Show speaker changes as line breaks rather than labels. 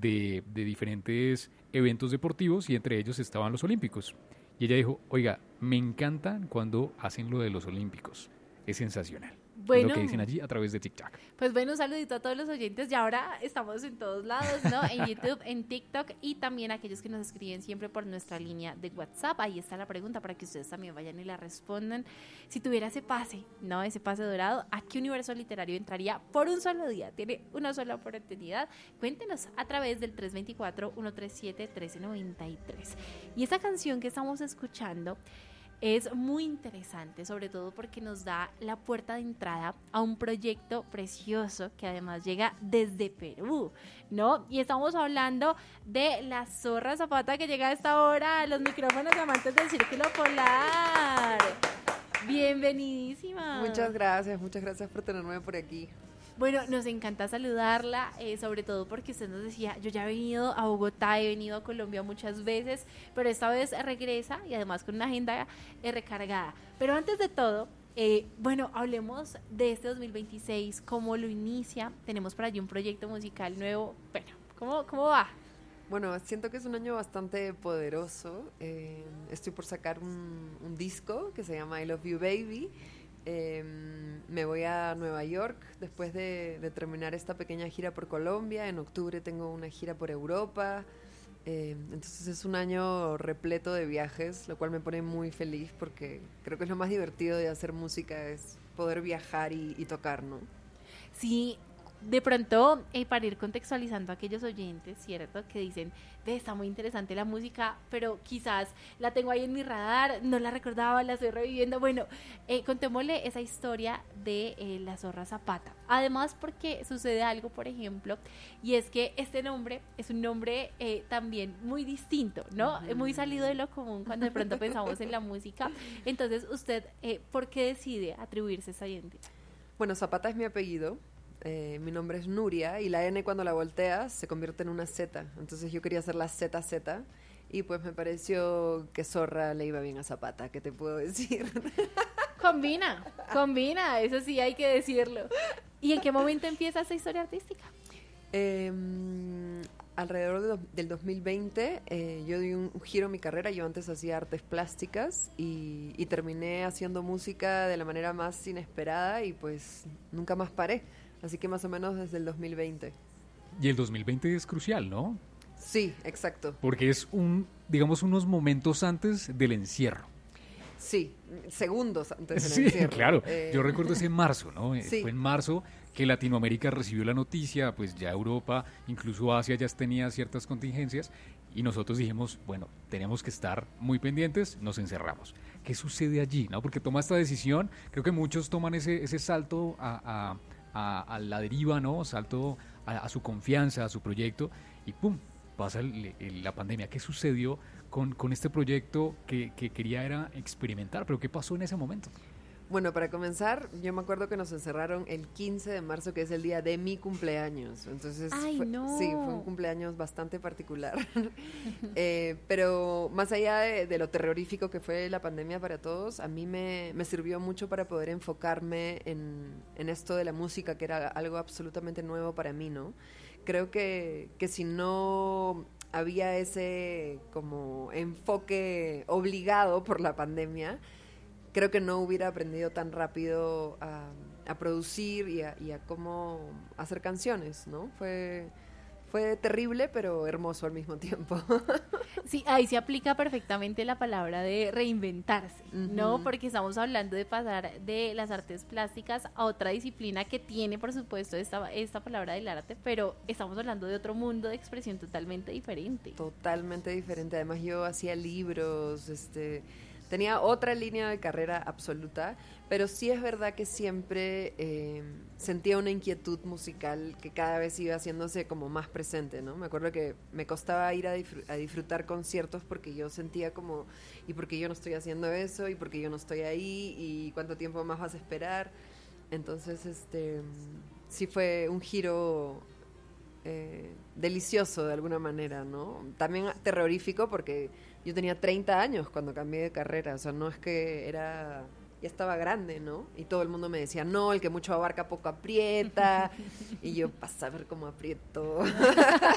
de diferentes eventos deportivos y entre ellos estaban los Olímpicos. Y ella dijo, oiga, me encantan cuando hacen lo de los Olímpicos. Es sensacional.
Bueno,
es lo que dicen allí a través de TikTok.
Pues bueno, un saludito a todos los oyentes. Y ahora estamos en todos lados, ¿no? En YouTube, en TikTok y también aquellos que nos escriben siempre por nuestra línea de WhatsApp. Ahí está la pregunta para que ustedes también vayan y la respondan. Si tuviera ese pase, ¿no? Ese pase dorado, ¿a qué universo literario entraría por un solo día? Tiene una sola oportunidad. Cuéntenos a través del 324-137-1393. Y esta canción que estamos escuchando es muy interesante, sobre todo porque nos da la puerta de entrada a un proyecto precioso que además llega desde Perú, ¿no? Y estamos hablando de La Zorra Zapata, que llega a esta hora a los micrófonos de Amantes del Círculo Polar. Bienvenidísima.
Muchas gracias por tenerme por aquí.
Bueno, nos encanta saludarla, sobre todo porque usted nos decía, yo ya he venido a Bogotá, he venido a Colombia muchas veces, pero esta vez regresa y además con una agenda recargada. Pero antes de todo, bueno, hablemos de este 2026, cómo lo inicia. Tenemos por allí un proyecto musical nuevo. Bueno, ¿cómo va?
Bueno, siento que es un año bastante poderoso. Estoy por sacar un disco que se llama I Love You Baby. Me voy a Nueva York después de terminar esta pequeña gira por Colombia. En octubre tengo una gira por Europa. Entonces es un año repleto de viajes, lo cual me pone muy feliz porque creo que es lo más divertido de hacer música, es poder viajar y tocar, ¿no?
Sí, de pronto, para ir contextualizando a aquellos oyentes, ¿cierto? Que dicen, ve, está muy interesante la música, pero quizás la tengo ahí en mi radar, no la recordaba, la estoy reviviendo. Bueno, contémosle esa historia de La Zorra Zapata. Además, porque sucede algo, por ejemplo, y es que este nombre es un nombre también muy distinto, ¿no? Muy salido de lo común cuando de pronto pensamos en la música. Entonces, usted, ¿por qué decide atribuirse esa identidad?
Bueno, Zapata es mi apellido. Mi nombre es Nuria y la N cuando la volteas se convierte en una Z. Entonces yo quería hacer la ZZ y pues me pareció que Zorra le iba bien a Zapata. ¿Qué te puedo decir?
Combina, eso sí hay que decirlo. ¿Y en qué momento empieza esa historia artística?
Alrededor del 2020 yo di un giro en mi carrera. Yo antes hacía artes plásticas y terminé haciendo música de la manera más inesperada y pues nunca más paré. Así que más o menos desde el 2020.
Y el 2020 es crucial, ¿no?
Sí, exacto.
Porque es digamos, unos momentos antes del encierro.
Sí, segundos antes del
Sí,
encierro.
claro. Yo recuerdo ese marzo, ¿no?
Sí.
Fue en marzo que Latinoamérica recibió la noticia, pues ya Europa, incluso Asia ya tenía ciertas contingencias y nosotros dijimos, bueno, tenemos que estar muy pendientes, nos encerramos. ¿Qué sucede allí, no? Porque toma esta decisión, creo que muchos toman ese salto a la deriva, ¿no? Salto a su confianza, a su proyecto y ¡pum! Pasa la pandemia. ¿Qué sucedió con este proyecto que quería era experimentar? ¿Pero qué pasó en ese momento?
Bueno, para comenzar, yo me acuerdo que nos encerraron el 15 de marzo, que es el día de mi cumpleaños. Entonces,
¡ay, no!
Sí, fue un cumpleaños bastante particular. Pero más allá de lo terrorífico que fue la pandemia para todos, a mí me sirvió mucho para poder enfocarme en esto de la música, que era algo absolutamente nuevo para mí, ¿no? Creo que si no había ese como enfoque obligado por la pandemia, creo que no hubiera aprendido tan rápido a producir y a cómo hacer canciones, ¿no? Fue terrible, pero hermoso al mismo tiempo.
Sí, ahí se aplica perfectamente la palabra de reinventarse, ¿no? Porque estamos hablando de pasar de las artes plásticas a otra disciplina que tiene, por supuesto, esta palabra del arte, pero estamos hablando de otro mundo de expresión totalmente diferente.
Totalmente diferente. Además, yo hacía libros, tenía otra línea de carrera absoluta, pero sí es verdad que siempre sentía una inquietud musical que cada vez iba haciéndose como más presente, ¿no? Me acuerdo que me costaba ir a disfrutar conciertos porque yo sentía como, ¿y por qué yo no estoy haciendo eso? ¿Y por qué yo no estoy ahí? ¿Y cuánto tiempo más vas a esperar? Entonces, sí fue un giro delicioso de alguna manera, ¿no? También terrorífico porque yo tenía 30 años cuando cambié de carrera, o sea, no es que ya estaba grande, ¿no? Y todo el mundo me decía, no, el que mucho abarca poco aprieta, y yo, vas a ver cómo aprieto.